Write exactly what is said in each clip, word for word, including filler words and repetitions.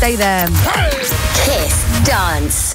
stay there. Kiss Dance.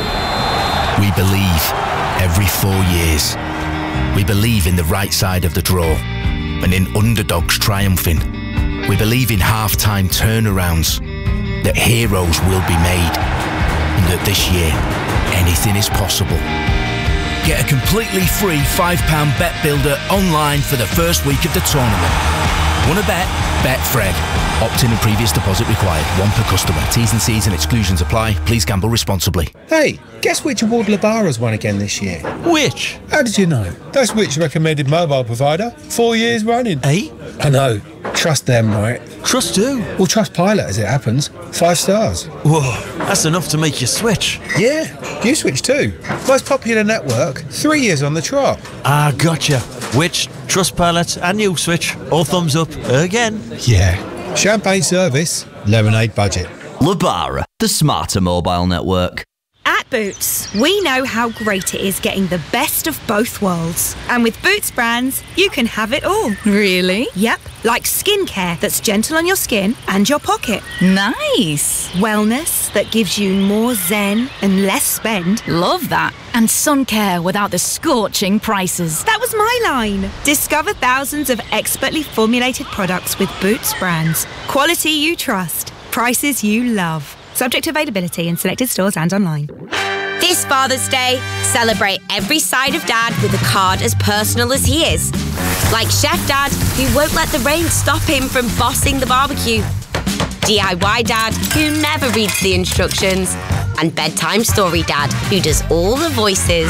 We believe every four years. We believe in the right side of the draw and in underdogs triumphing. We believe in half-time turnarounds, that heroes will be made, and that this year, anything is possible. Get a completely free five pound bet builder online for the first week of the tournament. Want a bet? Bet Fred. Opt-in and previous deposit required. One per customer. T's and C's and exclusions apply. Please gamble responsibly. Hey, guess which award Lebara's won again this year? Which? How did you know? That's which recommended mobile provider. Four years running. Eh? I know. Trust them, right? Trust who? Well, trust Pilot as it happens. Five stars. Whoa, that's enough to make you switch. Yeah, you switch too. Most popular network, three years on the trot. Ah, gotcha. Which, Trustpilot and you switch, all thumbs up again. Yeah. Champagne service, lemonade budget. Lebara, the smarter mobile network. At Boots, we know how great it is getting the best of both worlds. And with Boots brands, you can have it all. Really? Yep, like skincare that's gentle on your skin and your pocket. Nice. Wellness that gives you more zen and less spend. Love that. And sun care without the scorching prices. That was my line. Discover thousands of expertly formulated products with Boots brands. Quality you trust. Prices you love. Subject to availability in selected stores and online. This Father's Day, celebrate every side of Dad with a card as personal as he is. Like Chef Dad, who won't let the rain stop him from bossing the barbecue. D I Y Dad, who never reads the instructions. And Bedtime Story Dad, who does all the voices.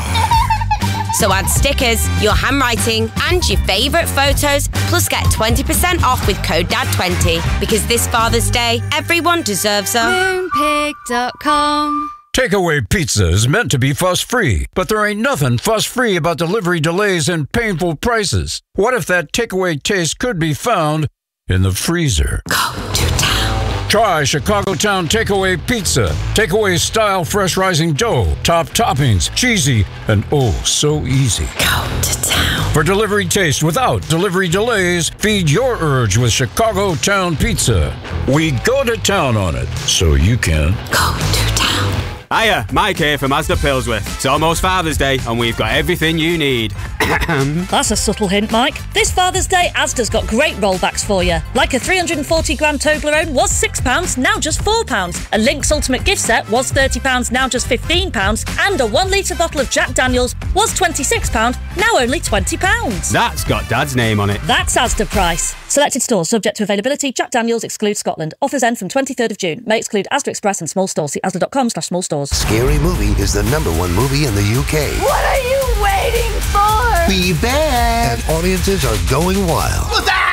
So add stickers, your handwriting, and your favourite photos, plus get twenty percent off with code D A D twenty. Because this Father's Day, everyone deserves a... Moonpig dot com. Takeaway pizza is meant to be fuss-free, but there ain't nothing fuss-free about delivery delays and painful prices. What if that takeaway taste could be found in the freezer? Go to town. Try Chicago Town Takeaway Pizza. Takeaway style fresh rising dough, top toppings, cheesy, and oh, so easy. Go to town. For delivery taste without delivery delays, feed your urge with Chicago Town Pizza. We go to town on it, so you can. Go to town. Hiya, Mike here from Asda Pillsworth. It's almost Father's Day and we've got everything you need. That's a subtle hint, Mike. This Father's Day, Asda's got great rollbacks for you. Like a three hundred forty gram Toblerone was six pounds, now just four pounds. A Lynx Ultimate gift set was thirty pounds, now just fifteen pounds. And a one litre bottle of Jack Daniels was twenty-six pounds, now only twenty pounds. That's got Dad's name on it. That's Asda price. Selected stores subject to availability. Jack Daniels excludes Scotland. Offers end from twenty-third of June. May exclude Asda Express and small stores. See asda.com slash small stores. Scary Movie is the number one movie in the U K. What are you waiting for? Be bad. And audiences are going wild.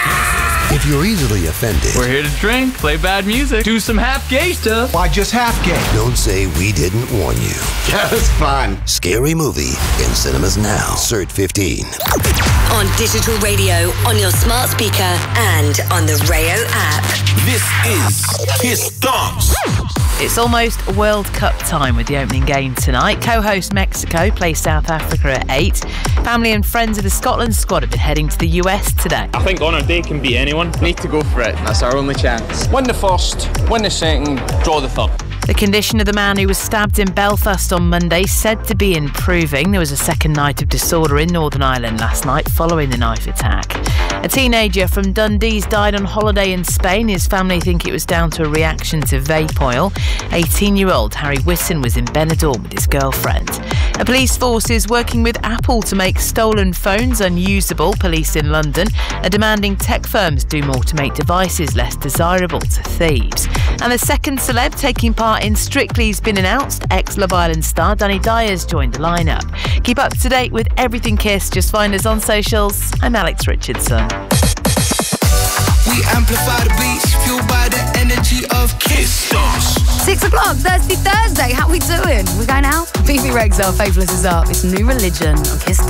If you're easily offended... We're here to drink, play bad music, do some half-gay stuff. Why just half-gay? Don't say we didn't warn you. Just fun. Scary Movie in cinemas now. Cert fifteen. On digital radio, on your smart speaker, and on the Rayo app. This is Kiss Dance. It's almost World Cup time with the opening game tonight. Co-host Mexico plays South Africa at eight. Family and friends of the Scotland squad have been heading to the U S today. I think on our day can beat anyone. Need to go for it. That's our only chance. Win the first, win the second, draw the third. The condition of the man who was stabbed in Belfast on Monday said to be improving. There was a second night of disorder in Northern Ireland last night following the knife attack. A teenager from Dundee's died on holiday in Spain. His family think it was down to a reaction to vape oil. eighteen-year-old Harry Whitten was in Benidorm with his girlfriend. A police force is working with Apple to make stolen phones unusable. Police in London are demanding tech firms do more to make devices less desirable to thieves. And the second celeb taking part in Strictly's been announced. Ex-Love Island star Danny Dyer's joined the lineup. Keep up to date with everything Kiss. Just find us on socials. I'm Alex Richardson. We amplify the beats, fueled by the energy of Kiss Dance. Six o'clock, Thursday, Thursday. How we doing? We going out? Phoebe Rexa, Faithless is up. It's New Religion on Kiss Dance.